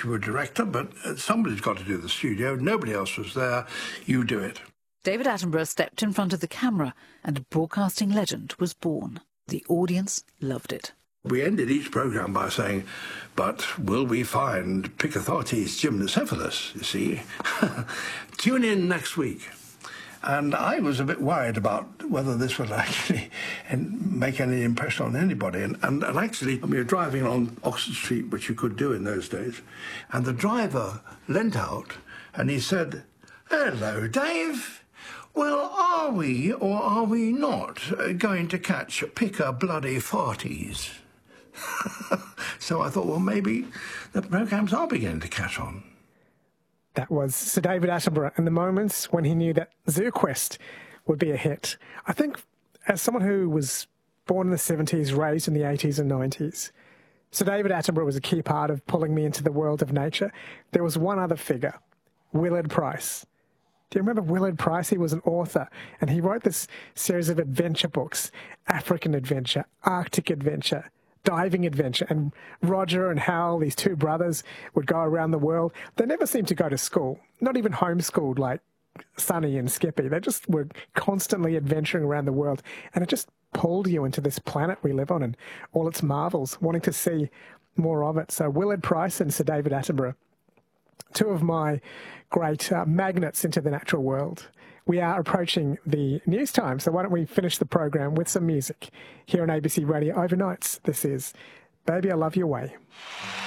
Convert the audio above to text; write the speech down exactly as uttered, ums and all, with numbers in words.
you a director, but somebody's got to do the studio. Nobody else was there. You do it. David Attenborough stepped in front of the camera and a broadcasting legend was born. The audience loved it. We ended each programme by saying, but will we find Picathartes gymnocephalus, you see? Tune in next week. And I was a bit worried about whether this would actually make any impression on anybody. And, and, and actually, we were driving along Oxford Street, which you could do in those days, and the driver leant out and he said, "Hello, Dave. Well, are we or are we not going to catch Pica-bloody-farties?" So I thought, well, maybe the programmes are beginning to catch on. That was Sir David Attenborough in the moments when he knew that ZooQuest would be a hit. I think as someone who was born in the seventies, raised in the eighties and nineties, Sir David Attenborough was a key part of pulling me into the world of nature. There was one other figure, Willard Price. Do you remember Willard Price? He was an author, and he wrote this series of adventure books, African Adventure, Arctic Adventure, Diving Adventure, and Roger and Hal, these two brothers, would go around the world. They never seemed to go to school, not even homeschooled like Sonny and Skippy. They just were constantly adventuring around the world, and it just pulled you into this planet we live on and all its marvels, wanting to see more of it. So Willard Price and Sir David Attenborough, two of my great uh, magnets into the natural world. We are approaching the news time, so why don't we finish the program with some music here on A B C Radio Overnights. This is Baby I Love Your Way.